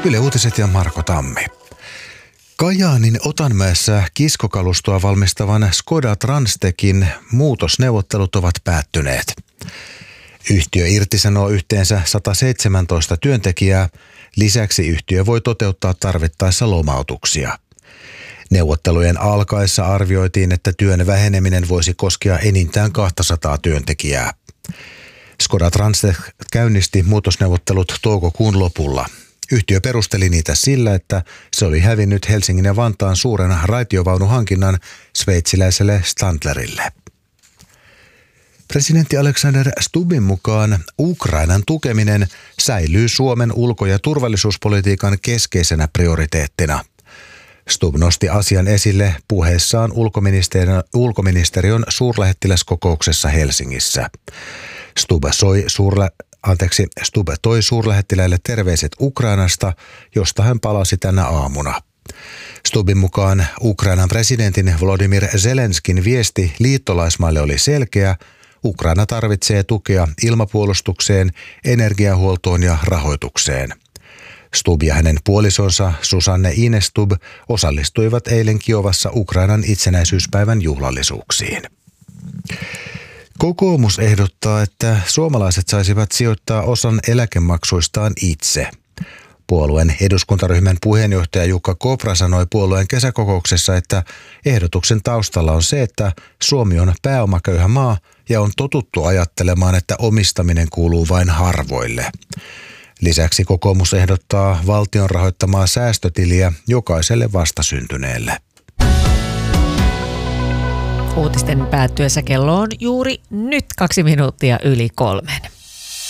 Yle Uutiset ja Marko Tammi. Kajaanin Otanmäessä kiskokalustoa valmistavan Škoda Transtechin muutosneuvottelut ovat päättyneet. Yhtiö irtisanoo yhteensä 117 työntekijää. Lisäksi yhtiö voi toteuttaa tarvittaessa lomautuksia. Neuvottelujen alkaessa arvioitiin, että työn väheneminen voisi koskea enintään 200 työntekijää. Škoda Transtech käynnisti muutosneuvottelut toukokuun lopulla. Yhtiö perusteli niitä sillä, että se oli hävinnyt Helsingin ja Vantaan suuren raitiovaunuhankinnan sveitsiläiselle Stadlerille. Presidentti Alexander Stubbin mukaan Ukrainan tukeminen säilyy Suomen ulko- ja turvallisuuspolitiikan keskeisenä prioriteettina. Stubb nosti asian esille puheessaan ulkoministeriön suurlähettiläskokouksessa Helsingissä. Stubb toi suurlähettiläille terveiset Ukrainasta, josta hän palasi tänä aamuna. Stubbin mukaan Ukrainan presidentin Volodymyr Zelenskin viesti liittolaismaille oli selkeä. Ukraina tarvitsee tukea ilmapuolustukseen, energiahuoltoon ja rahoitukseen. Stubb ja hänen puolisonsa Susanne Ines Stubb osallistuivat eilen Kiovassa Ukrainan itsenäisyyspäivän juhlallisuuksiin. Kokoomus ehdottaa, että suomalaiset saisivat sijoittaa osan eläkemaksuistaan itse. Puolueen eduskuntaryhmän puheenjohtaja Jukka Kopra sanoi puolueen kesäkokouksessa, että ehdotuksen taustalla on se, että Suomi on pääomaköyhä maa ja on totuttu ajattelemaan, että omistaminen kuuluu vain harvoille. Lisäksi kokoomus ehdottaa valtion rahoittamaa säästötiliä jokaiselle vastasyntyneelle. Uutisten päättyessä kello on juuri nyt 2 minuuttia yli 3.